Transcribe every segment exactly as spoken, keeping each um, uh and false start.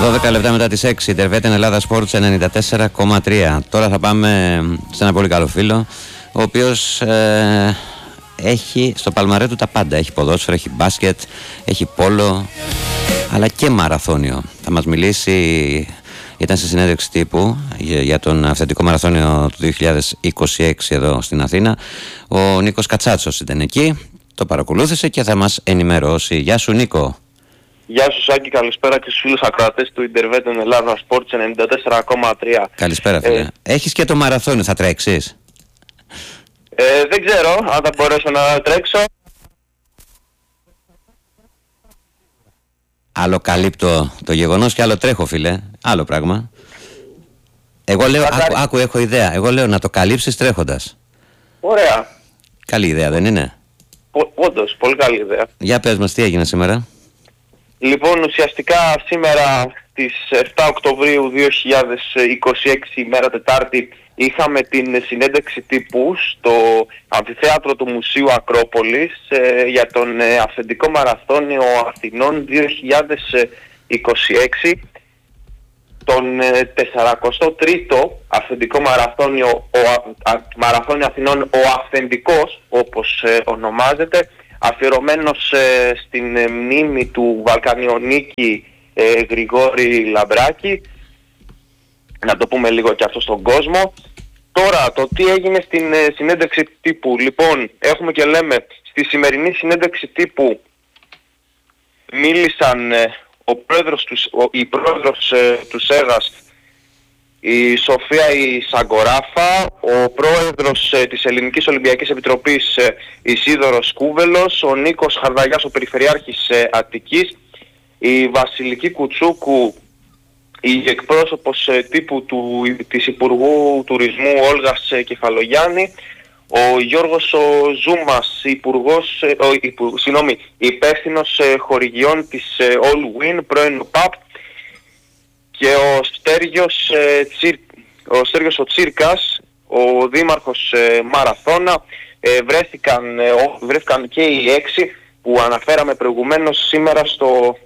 δώδεκα λεπτά μετά τις έξι, Ιντερβέτεν Ελλάδα Sports ενενήντα τέσσερα κόμμα τρία. Τώρα θα πάμε σε ένα πολύ καλό φίλο, ο οποίος ε, έχει στο παλμαρέ του τα πάντα. Έχει ποδόσφαιρο, έχει μπάσκετ, έχει πόλο, αλλά και μαραθώνιο. Θα μας μιλήσει, ήταν σε συνέντευξη τύπου για, για τον αυθεντικό μαραθώνιο του δύο χιλιάδες είκοσι έξι εδώ στην Αθήνα. Ο Νίκος Κατσάτσος ήταν εκεί, το παρακολούθησε και θα μας ενημερώσει. Γεια σου Νίκο. Γεια σου Σάκη, καλησπέρα και στους φίλους ακροατές του Ιντερβέτεν Ελλάδα Sports ενενήντα τέσσερα κόμμα τρία. Καλησπέρα φίλε. Ε, Έχεις και το μαραθώνιο, θα τρέξεις? Ε, δεν ξέρω αν θα μπορέσω να τρέξω. Άλλο καλύπτω το γεγονός και άλλο τρέχω φίλε. Άλλο πράγμα. Εγώ λέω, άκου, άκου έχω ιδέα. Εγώ λέω να το καλύψεις τρέχοντας. Ωραία. Καλή ιδέα δεν είναι? Πο, όντως, πολύ καλή ιδέα. Για πες μας τι έγινε σήμερα. Λοιπόν, ουσιαστικά σήμερα στις επτά Οκτωβρίου δύο χιλιάδες είκοσι έξι, ημέρα Τετάρτη, είχαμε την συνέντευξη τύπου στο αμφιθέατρο του Μουσείου Ακρόπολης ε, για τον ε, αυθεντικό μαραθώνιο Αθηνών δύο χιλιάδες είκοσι έξι, τον ε, τεσσαρακοστό τρίτο αυθεντικό μαραθώνιο, ο, α, α, μαραθώνιο Αθηνών, ο αυθεντικός όπως ε, ονομάζεται, αφιερωμένος ε, στην ε, μνήμη του Βαλκανιονίκη ε, Γρηγόρη Λαμπράκη. Να το πούμε λίγο και αυτό στον κόσμο. Τώρα, το τι έγινε στην ε, συνέντευξη τύπου. Λοιπόν, έχουμε και λέμε, στη σημερινή συνέντευξη τύπου μίλησαν ε, ο πρόεδρος του, ο, η πρόεδρος ε, του ΣΕΓΑΣ, η Σοφία η Σαγκοράφα, ο πρόεδρος ε, της Ελληνικής Ολυμπιακής Επιτροπής ε, Ισίδωρος Κούβελος, ο Νίκος Χαρδαγιάς, ο Περιφερειάρχης ε, Αττικής, η Βασιλική Κουτσούκου, η εκπρόσωπος ε, τύπου του, της Υπουργού Τουρισμού Όλγας ε, Κεφαλογιάννη, ο Γιώργος ο Ζούμας, υπουργός, ε, ο, υπου, συγγνώμη, υπεύθυνος ε, χορηγιών της ε, All Win, πρώην ΠΑΠ, και ο Στέργιος, ε, Τσίρ, ο Στέργιος ο Τσίρκας, ο δήμαρχος ε, Μαραθώνα. ε, βρέθηκαν, ε, βρέθηκαν και οι έξι που αναφέραμε προηγουμένως σήμερα στο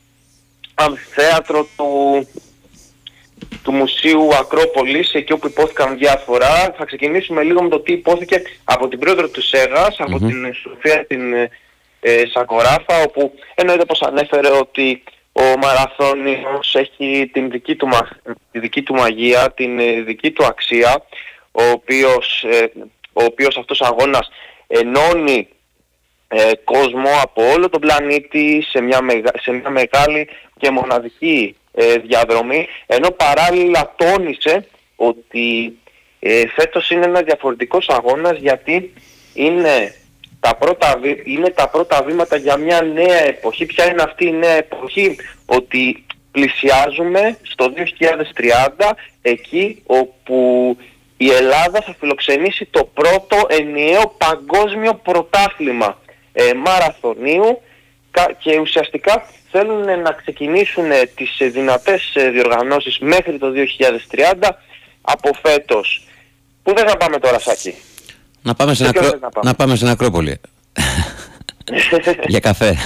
αμφιθέατρο του, του Μουσείου Ακρόπολης, εκεί όπου υπόθηκαν διάφορα. Θα ξεκινήσουμε λίγο με το τι υπόθηκε από την πρόεδρο του ΣΕΓΑΣ, από mm-hmm. την Σοφία την ε, Σακοράφα, όπου εννοείται πως ανέφερε ότι ο μαραθώνιος έχει την δική του, τη δική του μαγεία, την ε, δική του αξία, ο οποίος, ε, ο οποίος αυτός ο αγώνας ενώνει ε, κόσμο από όλο τον πλανήτη σε μια, μεγα, σε μια μεγάλη και μοναδική ε, διαδρομή, ενώ παράλληλα τόνισε ότι ε, φέτος είναι ένας διαφορετικός αγώνας, γιατί είναι τα, πρώτα, είναι τα πρώτα βήματα για μια νέα εποχή. Ποια είναι αυτή η νέα εποχή? Ότι πλησιάζουμε στο δύο χιλιάδες τριάντα, εκεί όπου η Ελλάδα θα φιλοξενήσει το πρώτο ενιαίο παγκόσμιο πρωτάθλημα ε, μαραθωνίου, και ουσιαστικά θέλουν να ξεκινήσουν τις δυνατές διοργανώσεις μέχρι το δύο χιλιάδες τριάντα από φέτος. Πού δεν θα πάμε τώρα, Σάκη? Να πάμε στην, Ακρό... να πάμε. να πάμε στην Ακρόπολη. Για καφέ.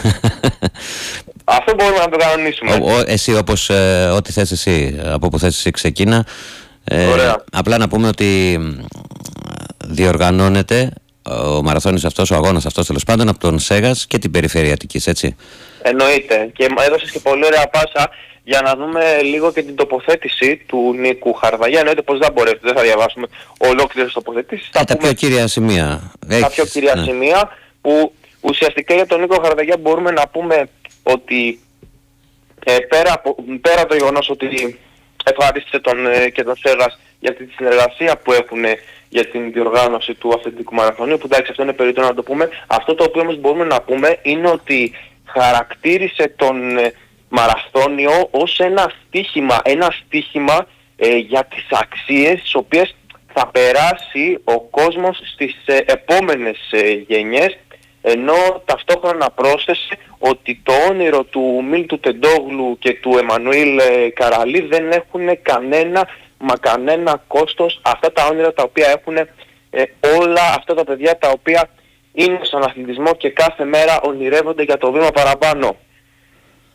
Αυτό μπορούμε να το κανονίσουμε. Ο, ο, εσύ όπως ε, ό,τι θες εσύ, από που θες εσύ ξεκίνα. Ε, απλά να πούμε ότι διοργανώνεται ο μαραθώνιος αυτός, ο αγώνας αυτός τέλος πάντων, από τον ΣΕΓΑΣ και την Περιφέρεια Αττικής, έτσι. Εννοείται. Και έδωσες και πολύ ωραία πάσα για να δούμε λίγο και την τοποθέτηση του Νίκου Χαρδαγιά. Εννοείται πως δεν μπορέσουμε, δεν θα διαβάσουμε ολόκληρες τοποθετήσεις. Ε, τα πιο κύρια σημεία. Τα πιο κύρια ναι. σημεία που ουσιαστικά για τον Νίκο Χαρδαγιά μπορούμε να πούμε ότι ε, πέρα, από, πέρα το γεγονός ότι ευχαρίστησε τον, ε, και τον ΣΕΓΑΣ για τη συνεργασία που έχουν ε, για την διοργάνωση του αυθεντικού μαραθωνίου, που εντάξει αυτό είναι περιττό να το πούμε. Αυτό το οποίο όμως μπορούμε να πούμε είναι ότι χαρακτήρισε τον ε, μαραθώνιο ως ένα στίχημα, ένα στίχημα ε, για τις αξίες τις οποίες θα περάσει ο κόσμος στις ε, επόμενες ε, γενιές, ενώ ταυτόχρονα πρόσθεσε ότι το όνειρο του Μίλτου Τεντόγλου και του Εμμανουήλ ε, Καραλή δεν έχουν κανένα μα κανένα κόστος, αυτά τα όνειρα τα οποία έχουν ε, όλα αυτά τα παιδιά τα οποία είναι στον αθλητισμό και κάθε μέρα ονειρεύονται για το βήμα παραπάνω.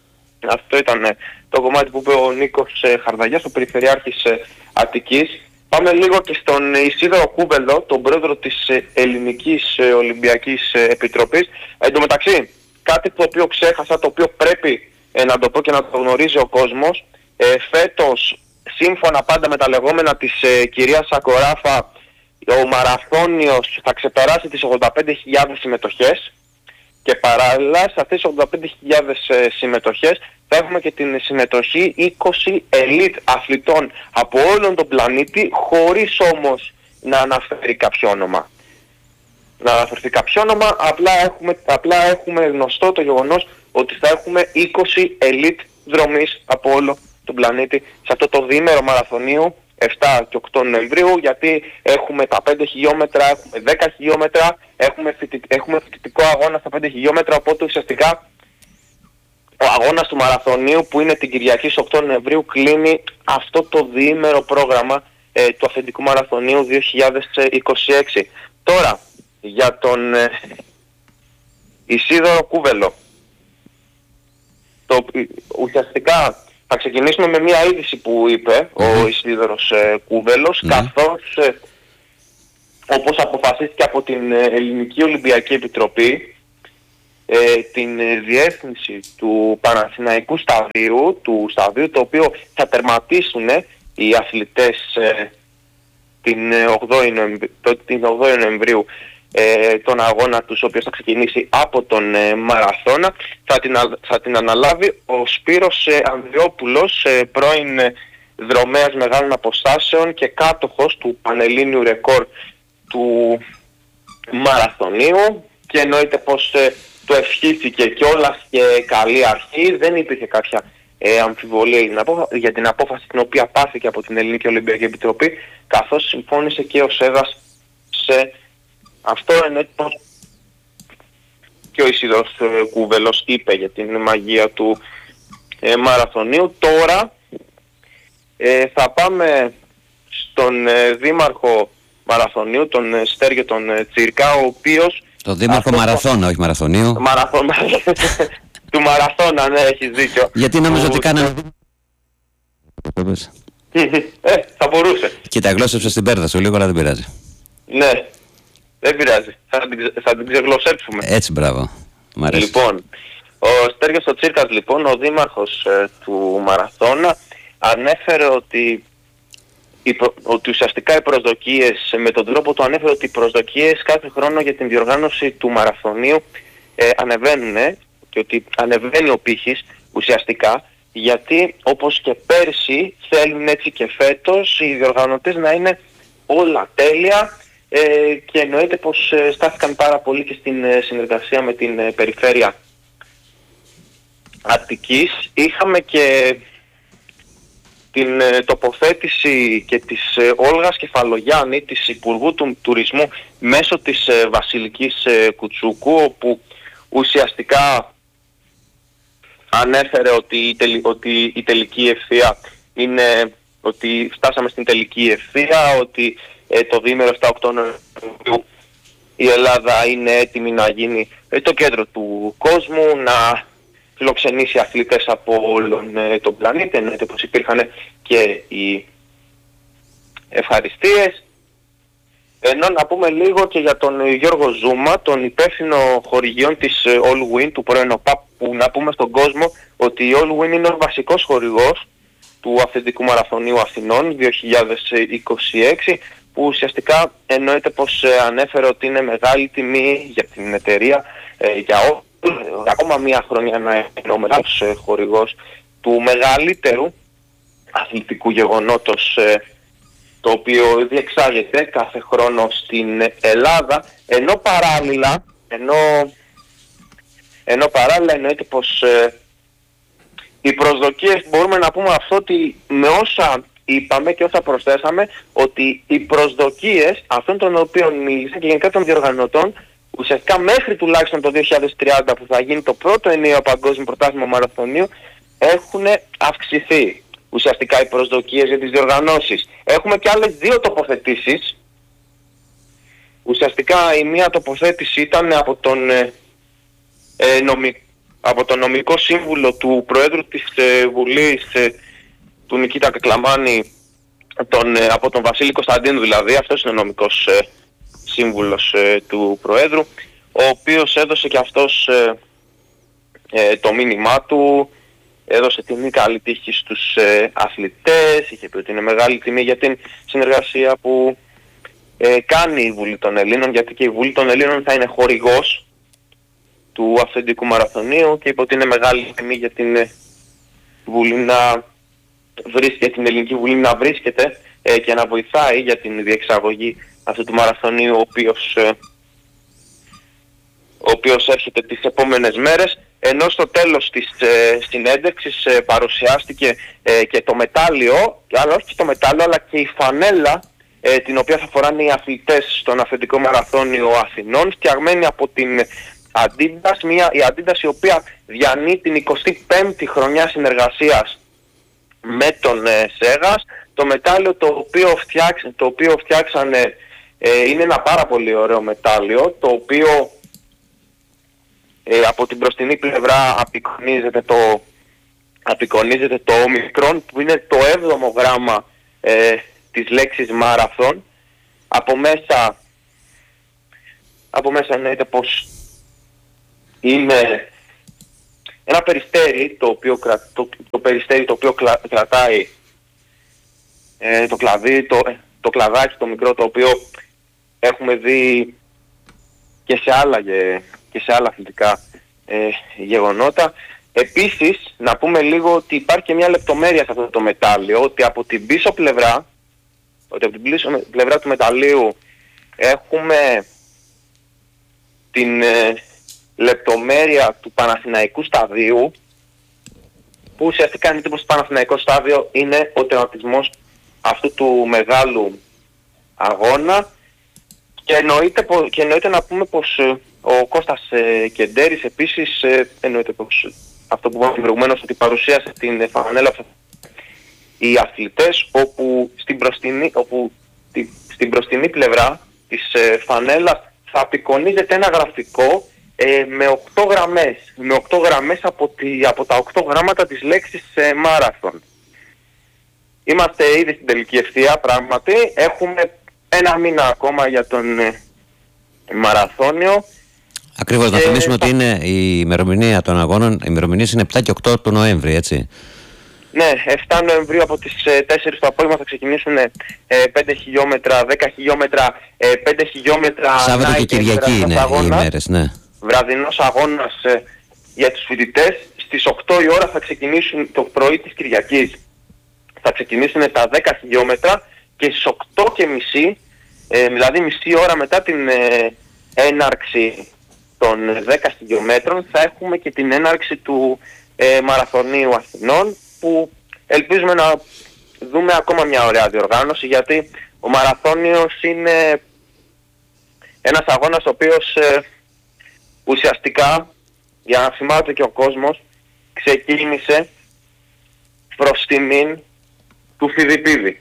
Αυτό ήταν ε, το κομμάτι που είπε ο Νίκος ε, Χαρδαγιάς, ο Περιφερειάρχης ε, Αττικής. Πάμε λίγο και στον Ισίδωρο Κούβελο, τον πρόεδρο της ε, Ελληνικής ε, Ολυμπιακής ε, Επιτροπής. Εν τω μεταξύ, κάτι το οποίο ξέχασα, το οποίο πρέπει ε, να το πω και να το γνωρίζει ο κόσμος, ε, φέτος, σύμφωνα πάντα με τα λεγόμενα της ε, κυρίας Σακοράφα, ο μαραθώνιος θα ξεπεράσει τις ογδόντα πέντε χιλιάδες συμμετοχές και παράλληλα σε αυτές τις ογδόντα πέντε χιλιάδες ε, συμμετοχές θα έχουμε και την συμμετοχή είκοσι elite αθλητών από όλον τον πλανήτη, χωρίς όμως να αναφέρει κάποιο όνομα. Να αναφερθεί κάποιο όνομα, απλά έχουμε, απλά έχουμε γνωστό το γεγονός ότι θα έχουμε είκοσι elite δρομείς από όλο τον πλανήτη σε αυτό το διήμερο μαραθωνίου επτά και οκτώ Νοεμβρίου, γιατί έχουμε τα πέντε χιλιόμετρα, έχουμε δέκα χιλιόμετρα, έχουμε, φοιτι, έχουμε φοιτητικό αγώνα στα πέντε χιλιόμετρα, οπότε ουσιαστικά ο αγώνας του μαραθωνίου που είναι την Κυριακή στις οκτώ Νοεμβρίου κλείνει αυτό το διήμερο πρόγραμμα ε, του αυθεντικού μαραθωνίου δύο χιλιάδες είκοσι έξι. Τώρα, για τον ε, Ισίδωρο Κούβελο. Το, ουσιαστικά θα ξεκινήσουμε με μια είδηση που είπε mm-hmm. ο Ισίδωρος ε, Κούβελος, mm-hmm. καθώς ε, όπως αποφασίστηκε από την Ελληνική Ολυμπιακή Επιτροπή, ε, την ε, διεύθυνση του Παναθηναϊκού σταδίου, του σταδίου το οποίο θα τερματίσουν ε, οι αθλητές ε, την ογδόη Νοεμβρίου ε, τον αγώνα τους, ο οποίος θα ξεκινήσει από τον ε, Μαραθώνα, θα την, θα την αναλάβει ο Σπύρος ε, Ανδριόπουλος, ε, πρώην ε, δρομέας μεγάλων αποστάσεων και κάτοχος του πανελλήνιου ρεκόρ του μαραθωνίου, και εννοείται πως ε, το ευχήθηκε κιόλας και καλή αρχή. Δεν υπήρχε κάποια ε, αμφιβολία για την, απόφα- για την απόφαση την οποία πάθηκε από την Ελληνική Ολυμπιακή Επιτροπή, καθώς συμφώνησε και ο ΣΕΓΑΣ σε αυτό. Εννοείται πως και ο Ισίδωρος ε, Κούβελος είπε για την μαγεία του ε, μαραθωνίου. Τώρα ε, θα πάμε στον ε, δήμαρχο Μαραθωνίου, τον ε, Στέργιο τον ε, Τσίρκα, ο οποίος... Το δήμαρχο αυτό... Μαραθώνα, όχι Μαραθωνίου. Μαραθώνα, του Μαραθώνα, ναι, έχεις δίκιο. Γιατί νόμιζα ότι κάνανε... Ε, θα μπορούσε. Κοίτα, γλώσσεψε στην πέρδα σου λίγο, αλλά δεν πειράζει. Ναι, δεν πειράζει. Θα την, θα την ξεγλωσσέψουμε. Έτσι, μπράβο. Μ' αρέσει. Λοιπόν, ο Στέργιος ο Τσίρκας, λοιπόν, ο δήμαρχος ε, του Μαραθώνα, ανέφερε ότι, οι προ, ότι ουσιαστικά οι προσδοκίες, με τον τρόπο του ανέφερε ότι οι προσδοκίες κάθε χρόνο για την διοργάνωση του μαραθωνίου ε, ανεβαίνουν ε, και ότι ανεβαίνει ο πύχης ουσιαστικά, γιατί όπως και πέρσι θέλουν έτσι και φέτος οι διοργανωτές να είναι όλα τέλεια, ε, και εννοείται πως ε, στάθηκαν πάρα πολύ και στην ε, συνεργασία με την ε, περιφέρεια Αττικής. Είχαμε και την ε, τοποθέτηση και της ε, Όλγας Κεφαλογιάννη, της Υπουργού του Τουρισμού, μέσω της ε, Βασιλικής ε, Κουτσούκου, όπου ουσιαστικά ανέφερε ότι η, τελ, ότι η τελική ευθεία είναι, ότι φτάσαμε στην τελική ευθεία, ότι ε, το διήμερο επτά οκτώ Νοεμβρίου η Ελλάδα είναι έτοιμη να γίνει ε, το κέντρο του κόσμου, να φιλοξενήσει αθλητές από όλον ε, τον πλανήτη, εννοείται πως υπήρχαν και οι ευχαριστίες. Ενώ να πούμε λίγο και για τον Γιώργο Ζούμα, τον υπεύθυνο χορηγιών της All Win, του πρώην ΟΠΑΠ, που να πούμε στον κόσμο ότι η All Win είναι ο βασικός χορηγός του αυθεντικού μαραθωνίου Αθηνών δύο χιλιάδες είκοσι έξι, που ουσιαστικά εννοείται πως ανέφερε ότι είναι μεγάλη τιμή για την εταιρεία, ε, για ό, ακόμα μία χρονιά να είναι ο μεγάλος χορηγός του μεγαλύτερου αθλητικού γεγονότος, ε, το οποίο διεξάγεται κάθε χρόνο στην Ελλάδα, ενώ παράλληλα, ενώ, ενώ παράλληλα εννοείται πως ε, οι προσδοκίες, μπορούμε να πούμε αυτό, ότι με όσα είπαμε και όσα προσθέσαμε, ότι οι προσδοκίες αυτών των οποίων μίλησαν και γενικά των διοργανωτών, ουσιαστικά μέχρι τουλάχιστον το δύο χιλιάδες τριάντα, που θα γίνει το πρώτο ενιαίο παγκόσμιο πρωτάθλημα μαραθωνίου, έχουν αυξηθεί. Ουσιαστικά οι προσδοκίες για τις διοργανώσεις. Έχουμε και άλλες δύο τοποθετήσεις. Ουσιαστικά η μία τοποθέτηση ήταν από τον ε, ε, νομικό από τον νομικό σύμβουλο του Προέδρου της ε, Βουλής, ε, του Νικήτα Κακλαμάνη, τον, ε, από τον Βασίλη Κωνσταντίνου δηλαδή, αυτός είναι ο νομικός ε, σύμβουλος ε, του Προέδρου, ο οποίος έδωσε και αυτός ε, ε, το μήνυμά του, έδωσε τιμή καλή τύχη στους ε, αθλητές, είχε πει ότι είναι μεγάλη τιμή για την συνεργασία που ε, κάνει η Βουλή των Ελλήνων, γιατί και η Βουλή των Ελλήνων θα είναι χορηγός του αυθεντικού μαραθωνίου και είπε ότι είναι μεγάλη τιμή για την ε, Βουλή να βρίσκεται, την Ελληνική Βουλή να βρίσκεται ε, και να βοηθάει για την διεξαγωγή αυτού του μαραθωνίου, ο οποίος, ε, ο οποίος έρχεται τις επόμενες μέρες. Ενώ στο τέλος της ε, συνέντευξης ε, παρουσιάστηκε ε, και το μετάλλιο, αλλά όχι και το μετάλλιο, αλλά και η φανέλα ε, την οποία θα φοράνε οι αθλητές στον αυθεντικό μαραθώνιο Αθηνών, φτιαγμένη από την Adidas, μια, η Adidas η οποία διανύει την εικοστή πέμπτη χρονιά συνεργασίας με τον ε, Σέγας. Το μετάλλιο το οποίο, φτιάξ, το οποίο φτιάξανε ε, είναι ένα πάρα πολύ ωραίο μετάλλιο, το οποίο ε, από την μπροστινή πλευρά απεικονίζεται το, απεικονίζεται το όμικρον, που είναι το έβδομο γράμμα ε, της λέξης μάραθον. Από μέσα, από μέσα εννοείται πως είναι ένα περιστέρι το οποίο, κρα, το, το, περιστέρι το οποίο κλα, κρατάει ε, το κλαδί, το, το κλαδάκι το μικρό, το οποίο έχουμε δει και σε άλλα, και σε άλλα αθλητικά ε, γεγονότα. Επίσης, να πούμε λίγο ότι υπάρχει και μια λεπτομέρεια σε αυτό το μετάλλιο, ότι από την πίσω πλευρά, ότι από την πίσω πλευρά του μεταλλίου έχουμε την ε, λεπτομέρεια του Παναθηναϊκού σταδίου, που ουσιαστικά είναι τύπος το Παναθηναϊκό στάδιο είναι ο τερματισμός αυτού του μεγάλου αγώνα. Και εννοείται, και εννοείται να πούμε πως ε, ο Κώστας ε, Κεντέρης επίσης ε, εννοείται πως αυτό που είπαμε προηγουμένως, ότι παρουσίασε την φανέλα οι αθλητές, όπου στην μπροστινή, όπου τη, στην μπροστινή πλευρά της ε, φανέλας θα απεικονίζεται ένα γραφικό ε, με οκτώ γραμμές, με οκτώ γραμμές από, τη, από τα οκτώ γράμματα της λέξης ε, μάραθον. Είμαστε ήδη στην τελική ευθεία πράγματι, έχουμε ένα μήνα ακόμα για τον ε, μαραθώνιο. Ακριβώς, να θυμίσουμε ε, ότι είναι η ημερομηνία των αγώνων, η ημερομηνία είναι επτά και οκτώ του Νοέμβρη, έτσι. Ναι, επτά Νοεμβρίου από τις ε, τέσσερις το απόγευμα θα ξεκινήσουν ε, πέντε χιλιόμετρα, δέκα χιλιόμετρα, ε, πέντε χιλιόμετρα... Σάββατο και Κυριακή είναι αγώνας, οι ημέρες, ναι. Βραδινός αγώνας ε, για τους φοιτητές. Στις οκτώ η ώρα θα ξεκινήσουν, το πρωί της Κυριακής, θα ξεκινήσουν τα δέκα χιλιόμετρα και στις οκτώ και μισή, ε, δηλαδή μισή ώρα μετά την ε, έναρξη των δέκα χιλιόμετρων, θα έχουμε και την έναρξη του ε, Μαραθωνίου Αθηνών, που ελπίζουμε να δούμε ακόμα μια ωραία διοργάνωση, γιατί ο Μαραθώνιος είναι ένας αγώνας ο οποίος ε, ουσιαστικά, για να θυμάται και ο κόσμος, ξεκίνησε προς τιμήν του Φιδιππίδη.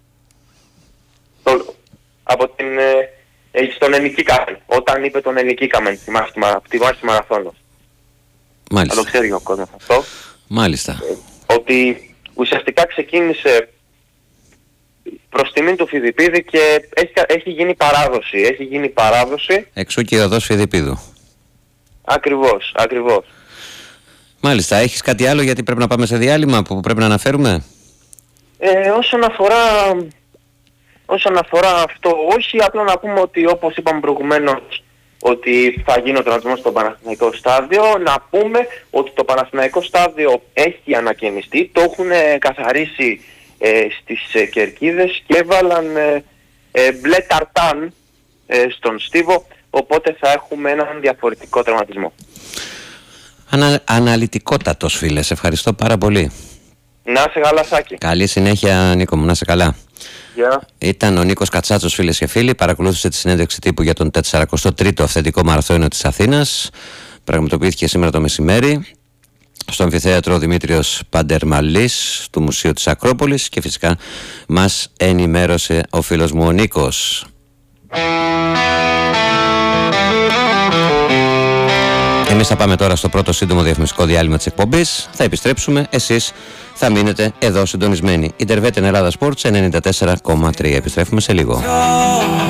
Το, από την, ε, στον Ενικίκαμεν, όταν είπε τον Ενικίκαμεν, από τη μάχη Μαραθώνος. Μάλιστα. Θα το ξέρει ο κόσμος αυτό. Μάλιστα. Ε, ότι ουσιαστικά ξεκίνησε προς τιμήν του Φιδιππίδη και έχει, έχει γίνει παράδοση. Έχει γίνει παράδοση. Εξού και η οδός Φιδιππίδου. Ακριβώς, ακριβώς. Μάλιστα. Έχεις κάτι άλλο, γιατί πρέπει να πάμε σε διάλειμμα που πρέπει να αναφέρουμε? Ε, όσον αφορά... Όσον αφορά αυτό, όχι, απλά να πούμε ότι όπως είπαμε προηγουμένως, ότι θα γίνει ο τερματισμός στο Παναθηναϊκό στάδιο. Να πούμε ότι το Παναθηναϊκό στάδιο έχει ανακαινιστεί, το έχουν καθαρίσει ε, στις ε, κερκίδες και έβαλαν ε, ε, μπλε ταρτάν ε, στον στίβο, οπότε θα έχουμε έναν διαφορετικό τερματισμό. Ανα, αναλυτικότατος, φίλε, σε ευχαριστώ πάρα πολύ. Να σε καλά, Σάκη. Καλή συνέχεια, Νίκο μου, να σε καλά. Yeah. Ήταν ο Νίκος Κατσάτσος, φίλες και φίλοι. Παρακολούθησε τη συνέντευξη τύπου για τον τετρακοστό τρίτο αυθεντικό μαραθώνιο της Αθήνας. Πραγματοποιήθηκε σήμερα το μεσημέρι στο Αμφιθέατρο Δημήτριος Παντερμαλής του Μουσείου της Ακρόπολης, και φυσικά μας ενημέρωσε ο φίλος μου ο Νίκος. Εμείς θα πάμε τώρα στο πρώτο σύντομο διαφημιστικό διάλειμμα της εκπομπής. Θα επιστρέψουμε, εσείς θα μείνετε εδώ συντονισμένοι. Ιντερβέτεν Ελλάδα Sports ενενήντα τέσσερα κόμμα τρία. Επιστρέφουμε σε λίγο.